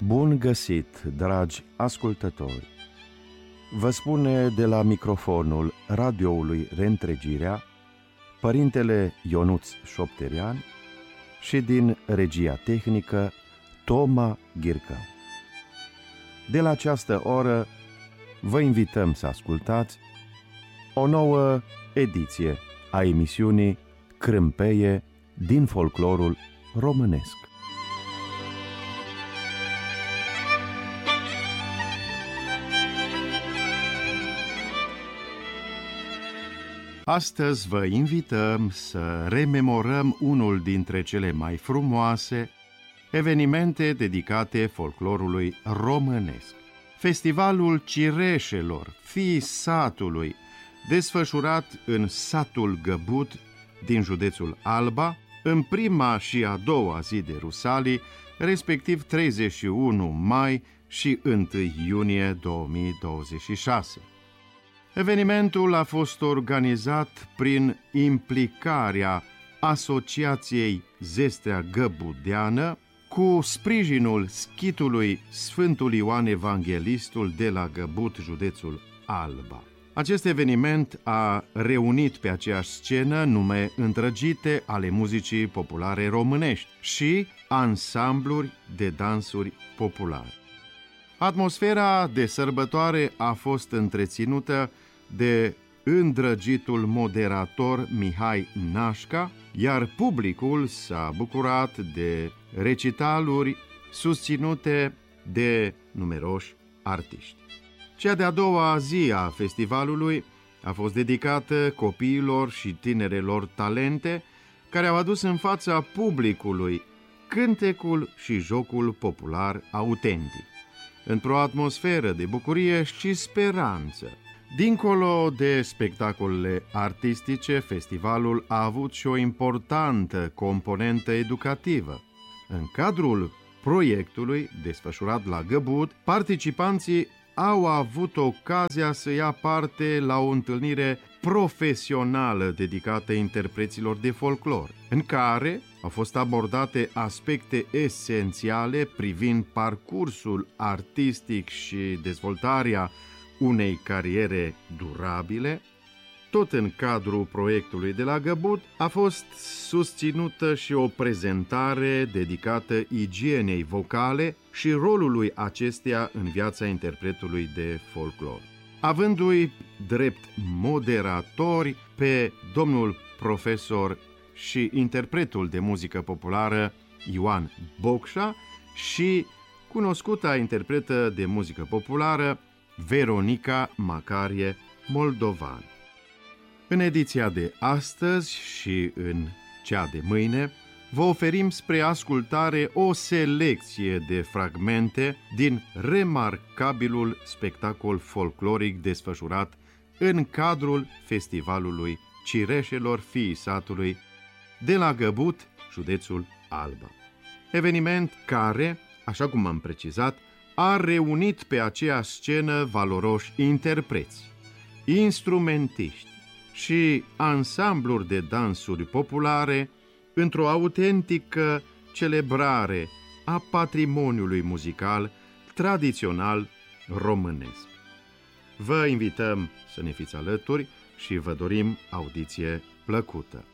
Bun găsit, dragi ascultători! Vă spune de la microfonul radioului Reîntregirea Părintele Ionuț Șopterian și din regia tehnică Toma Ghircă. De la această oră vă invităm să ascultați o nouă ediție a emisiunii Crâmpeie din folclorul românesc. Astăzi vă invităm să rememorăm unul dintre cele mai frumoase evenimente dedicate folclorului românesc. Festivalul Cireșelor, Fiii Satului, desfășurat în satul Găbut din județul Alba, în prima și a doua zi de Rusalii, respectiv 31 mai și 1 iunie 2026. Evenimentul a fost organizat prin implicarea Asociației Zestrea Găbudeană cu sprijinul schitului Sfântul Ioan Evanghelistul de la Găbut, județul Alba. Acest eveniment a reunit pe aceeași scenă nume îndrăgite ale muzicii populare românești și ansambluri de dansuri populare. Atmosfera de sărbătoare a fost întreținută de îndrăgitul moderator Mihai Nașca, iar publicul s-a bucurat de recitaluri susținute de numeroși artiști. Cea de-a doua zi a festivalului a fost dedicată copiilor și tinerelor talente care au adus în fața publicului cântecul și jocul popular autentic, într-o atmosferă de bucurie și speranță. Dincolo de spectacolele artistice, festivalul a avut și o importantă componentă educativă. În cadrul proiectului desfășurat la Găbut, participanții au avut ocazia să ia parte la o întâlnire profesională dedicată interpreților de folclor, în care au fost abordate aspecte esențiale privind parcursul artistic și dezvoltarea unei cariere durabile. Tot în cadrul proiectului de la Găbut a fost susținută și o prezentare dedicată igienei vocale și rolului acesteia în viața interpretului de folclor, avându-i drept moderatori pe domnul profesor și interpretul de muzică populară Ioan Bocșa și cunoscuta interpretă de muzică populară Veronica Macarie Moldovan. În ediția de astăzi și în cea de mâine vă oferim spre ascultare o selecție de fragmente din remarcabilul spectacol folcloric desfășurat în cadrul festivalului Cireșelor, Fiii Satului de la Găbut, județul Alba. Eveniment care, așa cum am precizat, a reunit pe aceeași scenă valoroși interpreți, instrumentiști și ansambluri de dansuri populare într-o autentică celebrare a patrimoniului muzical tradițional românesc. Vă invităm să ne fiți alături și vă dorim audiție plăcută.